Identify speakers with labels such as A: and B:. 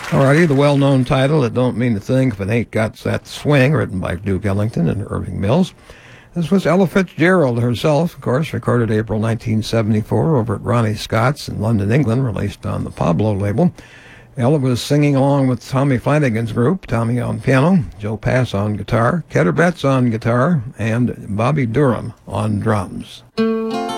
A: Alrighty, the well-known title, It Don't Mean a Thing If It Ain't Got That Swing, written by Duke Ellington and Irving Mills. This was Ella Fitzgerald herself, of course, recorded April 1974 over at Ronnie Scott's in London, England, released on the Pablo label. Ella was singing along with Tommy Flanagan's group, Tommy on piano, Joe Pass on guitar, Kedar Betts on guitar, and Bobby Durham on drums.